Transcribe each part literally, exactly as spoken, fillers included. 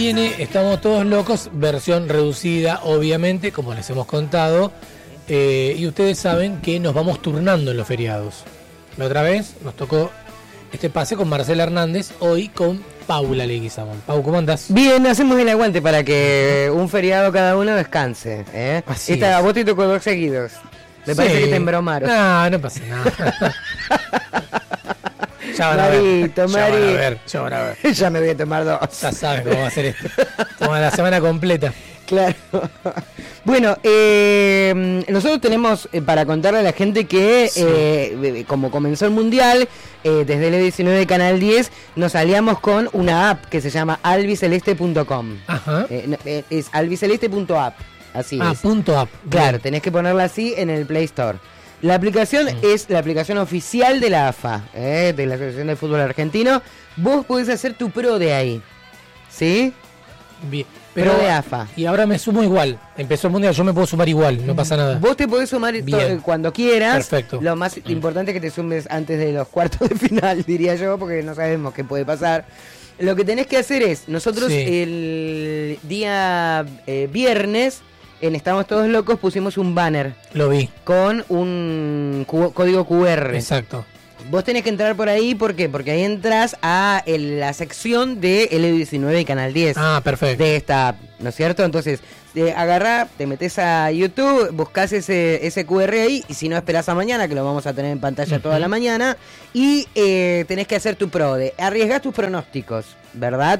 Viene Estamos Todos Locos, versión reducida, obviamente, como les hemos contado. Eh, y ustedes saben que nos vamos turnando en los feriados. La otra vez nos tocó este pase con Marcela Hernández, hoy con Paula Leguizamón. Pau, ¿cómo andás? Bien, hacemos el aguante para que un feriado cada uno descanse, ¿eh? Así Esta, es. Vos te tocó dos seguidos. Me Sí. parece que te embromaron. No, no pasa nada. Ya van a ver. Marito, Ya van a Mari. ver, ya van a ver. Ya me voy a tomar dos. Ya saben cómo va a ser esto. Como la semana completa. Claro. Bueno, eh, nosotros tenemos eh, para contarle a la gente que Sí. eh, como comenzó el Mundial, eh, desde el diecinueve de Canal diez, nos aliamos con una app que se llama albiceleste punto com. Ajá. Eh, no, eh, es albiceleste punto app, así Ah, es. punto app. Claro, Bien. tenés que ponerla así en el Play Store. La aplicación Mm. es la aplicación oficial de la A F A, ¿eh? De la Asociación de Fútbol Argentino. Vos podés hacer tu pro de ahí, ¿sí? Bien. Pro de A F A. Y ahora me sumo igual. Empezó el mundial, yo me puedo sumar igual, no pasa nada. Vos te podés sumar to- Bien. cuando quieras. Perfecto. Lo más importante es que te sumes antes de los cuartos de final, diría yo, porque no sabemos qué puede pasar. Lo que tenés que hacer es, nosotros Sí. el día eh, viernes, en Estamos Todos Locos, pusimos un banner Lo vi. con un cu- código Q R. Exacto. Vos tenés que entrar por ahí, ¿por qué? Porque ahí entras a el- la sección de L diecinueve y Canal diez Ah, perfecto. de esta app, ¿no es cierto? Entonces, te agarrá, te metes a YouTube, buscás ese, ese Q R ahí, y si no esperás a mañana, que lo vamos a tener en pantalla Ujú. toda la mañana, y eh, tenés que hacer tu pro de arriesgás tus pronósticos, ¿verdad?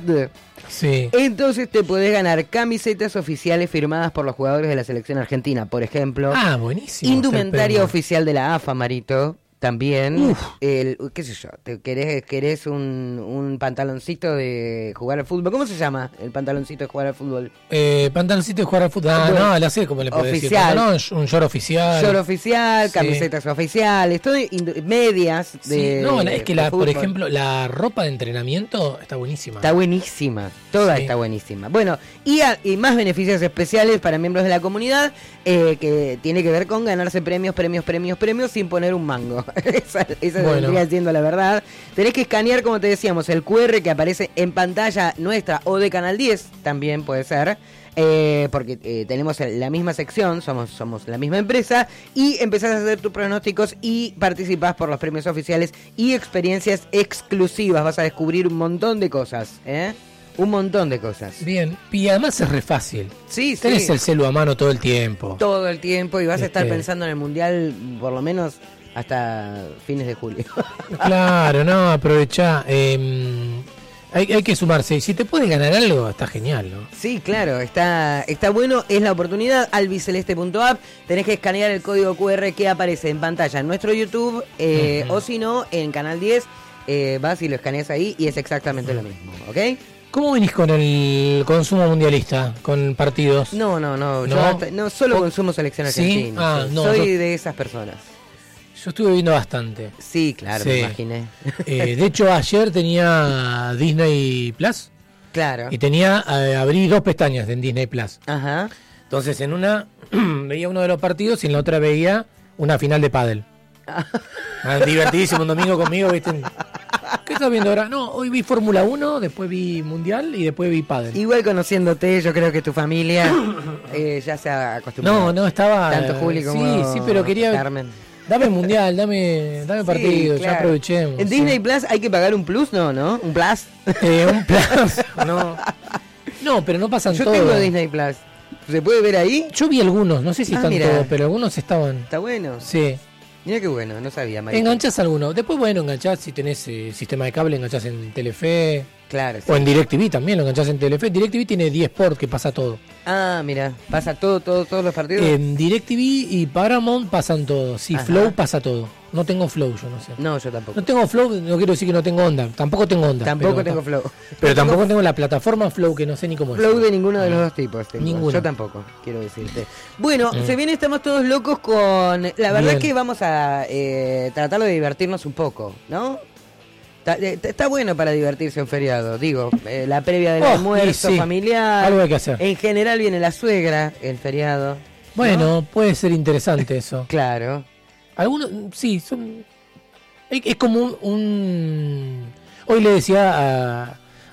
Sí. Entonces te podés ganar camisetas oficiales firmadas por los jugadores de la selección argentina, por ejemplo. Ah, buenísimo. Indumentaria Está el oficial de la A F A, Marito, también. Uf. El, qué sé yo, te querés, querés un, un pantaloncito de jugar al fútbol. ¿Cómo se llama el pantaloncito de jugar al fútbol? Eh, pantaloncito de jugar al fútbol. Ah, Bueno, no, la sé cómo le puedo decir. oficial. Pantalón, un short oficial. Short oficial, Sí. camisetas oficiales, todo indu- medias Sí, de no, la- es que de la, por fútbol. ejemplo, la ropa de entrenamiento está buenísima. Está buenísima, toda Sí. está buenísima. Bueno, y, a- y más beneficios especiales para miembros de la comunidad, eh, que tiene que ver con ganarse premios, premios, premios, premios sin poner un mango. esa esa Bueno. vendría siendo la verdad. Tenés que escanear, como te decíamos, el Q R que aparece en pantalla nuestra o de Canal diez, también puede ser. Eh, porque eh, tenemos la misma sección, somos, somos la misma empresa, y empezás a hacer tus pronósticos y participás por los premios oficiales y experiencias exclusivas. Vas a descubrir un montón de cosas, ¿eh? Un montón de cosas. Bien, y además es re fácil. Sí, sí. Tenés el celu a mano todo el tiempo. Todo el tiempo y vas a estar Este. pensando en el mundial por lo menos hasta fines de julio. Claro, no, aprovechá. eh, hay, hay que sumarse. Y si te puedes ganar algo, está genial, ¿no? Sí, claro, está, está bueno, es la oportunidad, albiceleste punto app, tenés que escanear el código Q R que aparece en pantalla en nuestro YouTube, eh, Ujú. o si no, en Canal diez, eh, vas y lo escaneas ahí y es exactamente lo mismo, ¿ok? ¿Cómo venís con el consumo mundialista? ¿Con partidos? No, no, no, yo ¿No? hasta- no solo ¿O- consumo selección ¿Sí? argentina, Ah, soy, no, soy yo- de esas personas. Yo estuve viendo bastante. Sí, claro, Sí. me imaginé. Eh, de hecho, ayer tenía Disney Plus Claro. y tenía, eh, abrí dos pestañas en Disney Plus. Ajá. Entonces, en una veía uno de los partidos y en la otra veía una final de pádel. Ah, divertidísimo un domingo conmigo, ¿viste? ¿Qué estás viendo ahora? No, hoy vi Fórmula uno, después vi Mundial y después vi pádel. Igual conociéndote, yo creo que tu familia eh, ya se ha acostumbrado. No, no, estaba... Tanto Juli como Sí, sí, pero quería... Carmen. Dame Mundial, dame, dame partido, Sí, ya claro. aprovechemos. En sí. Disney Plus hay que pagar un plus, no, ¿no? Un plus. Eh, un plus, no. No, pero no pasan Yo todos. tengo Disney Plus. ¿Se puede ver ahí? Yo vi algunos, no sé si Ah, están mira. todos, pero algunos estaban. Está bueno. Sí. Mira qué bueno, no sabía, María. Enganchás alguno. Después, bueno, enganchás si tenés eh, sistema de cable, enganchás en Telefe. Claro, sí. O en DirecTV también, lo enganchás en Telefe. DirecTV tiene diez Sport que pasa todo. Ah, mira, pasa todo, todo, todos los partidos. En DirecTV y Paramount pasan todo. Sí, Ajá. Flow pasa todo. No tengo Flow, yo no sé. No, yo tampoco. No tengo Flow, no quiero decir que no tengo onda. Tampoco tengo onda. Tampoco pero, tengo Flow. Pero tampoco tengo la plataforma Flow, que no sé ni cómo Flow es. de ninguno de los dos tipos. tengo. Ninguno. Yo tampoco, quiero decirte. Bueno, Mm. se viene, estamos todos locos con... La verdad Bien. que vamos a eh, tratar de divertirnos un poco, ¿no? Está, eh, está bueno para divertirse un feriado, digo, eh, la previa del Oh, almuerzo y sí, familiar. algo hay que hacer. En general viene la suegra, el feriado. ¿no? Bueno, puede ser interesante eso. Claro. Algunos, sí, son... Es, es como un, un- Hoy le decía a,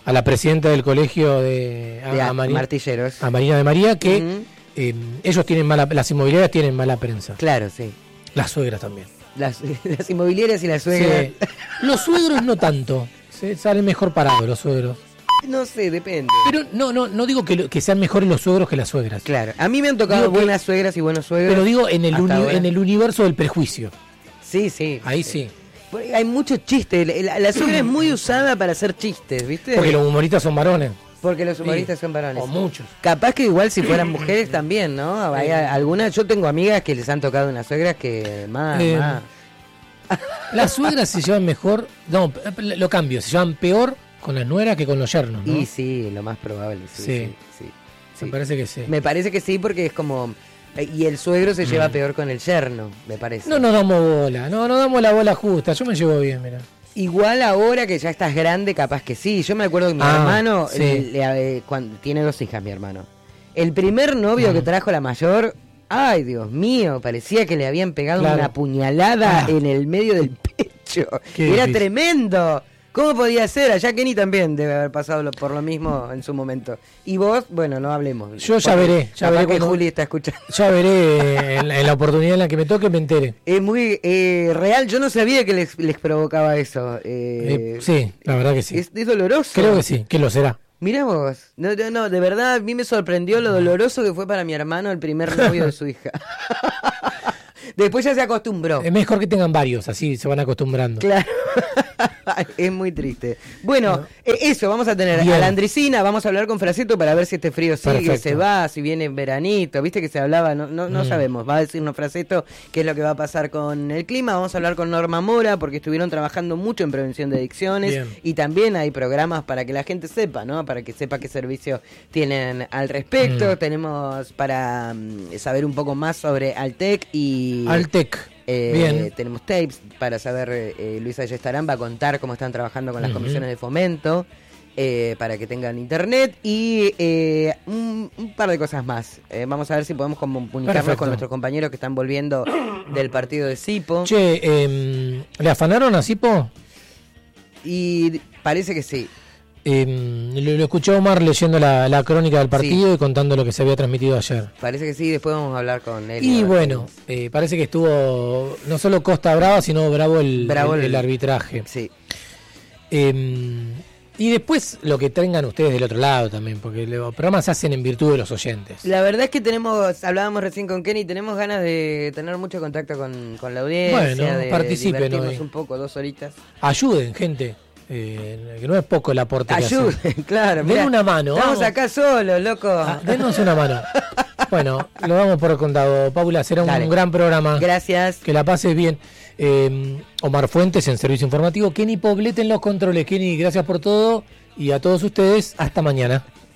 a la presidenta del colegio de, a, de a Mari- Martilleros. a Marina de María, que Ujú. eh, ellos tienen mala, las inmobiliarias tienen mala prensa. Claro, sí. Las suegras también. Las, las inmobiliarias y las suegras. Sí. Los suegros no tanto. Se salen mejor parados los suegros. No sé, depende. Pero no, no, no digo que, lo- que sean mejores los suegros que las suegras. Claro, a mí me han tocado Digo que- buenas suegras y buenos suegros. Pero digo en el, hasta uni- ahora. en el universo del prejuicio. Sí, sí. Ahí sí. Porque hay muchos chistes. La, la suegra es muy usada para hacer chistes, ¿viste? Porque los humoristas son varones. Porque los humoristas Sí. son varones. O muchos. Capaz que igual si fueran mujeres también, ¿no? Hay a- algunas, yo tengo amigas que les han tocado unas suegras que más, Eh, más. Las suegras se llevan mejor. No, lo cambio. Se llevan peor con las nueras que con los yernos, ¿no? Y sí, lo más probable, sí. Sí. sí, sí, sí. Me parece que sí. Me parece que sí, porque es como. Y el suegro se lleva peor con el yerno, me parece. No nos damos bola. No, no damos la bola justa. Yo me llevo bien, mira. Igual ahora que ya estás grande, capaz que sí. Yo me acuerdo que mi Ah, hermano sí. le- le- eh, cuando, tiene dos hijas, mi hermano. El primer novio Mm. que trajo la mayor, ay Dios mío, parecía que le habían pegado Claro. una puñalada Ah. en el medio del pecho. Qué Era difícil. tremendo. ¿Cómo podía ser? Allá Kenny también debe haber pasado lo- por lo mismo en su momento. Y vos, bueno, no hablemos. Yo ya Porque veré, ya capaz veré que cuando- Juli está escuchando. Ya veré en la, en la oportunidad en la que me toque, me entere. Es muy eh, real, yo no sabía que les, les provocaba eso. Eh, Eh, sí, la verdad que sí. Es, es doloroso. Creo que sí, que lo será. Mirá vos, no, no, no, de verdad a mí me sorprendió lo doloroso que fue para mi hermano el primer novio de su hija. Después ya se acostumbró. Es mejor que tengan varios, así se van acostumbrando. Claro. Es muy triste. Bueno, eh, eso, vamos a tener Bien. a la Andresina, vamos a hablar con Fraceto para ver si este frío sigue, Perfecto. se va, si viene en veranito, viste que se hablaba, no, no, no Mm. sabemos, va a decirnos Fraceto qué es lo que va a pasar con el clima, vamos a hablar con Norma Mora porque estuvieron trabajando mucho en prevención de adicciones Bien. y también hay programas para que la gente sepa, ¿no? Para que sepa qué servicios tienen al respecto, Mm. tenemos para mm, saber un poco más sobre Altec y... Altec. Eh, Bien. Tenemos tapes para saber, eh, Luisa Yestarán va a contar cómo están trabajando con las Ujú. comisiones de fomento, eh, para que tengan internet y eh, un, un par de cosas más. Eh, vamos a ver si podemos comunicarnos Perfecto. con nuestros compañeros que están volviendo del partido de Sipo. Che, eh, ¿le afanaron a Sipo? Y parece que sí. Eh, lo, lo escuché a Omar leyendo la, la crónica del partido y contando lo que se había transmitido ayer. Parece que sí, después vamos a hablar con él. Y a ver bueno, eh, parece que estuvo no solo Costa Brava, sino bravo el, Bravo el- el- el arbitraje. Sí. Eh, y después lo que tengan ustedes del otro lado también, porque los programas se hacen en virtud de los oyentes. La verdad es que tenemos, hablábamos recién con Kenny, tenemos ganas de tener mucho contacto con, con la audiencia, Bueno, de participen divertirnos hoy. un poco, dos horitas. Ayuden, gente, eh, que no es poco el aporte que hacen. Ayuden, claro. Den mirá, una mano, Estamos vamos. acá solos, loco. Ah, denos una mano. Bueno, lo damos por contado. Paula, será un Dale. gran programa. Gracias. Que la pases bien. Eh, Omar Fuentes en Servicio Informativo. Kenny Poblete en los controles. Kenny, gracias por todo. Y a todos ustedes, hasta mañana.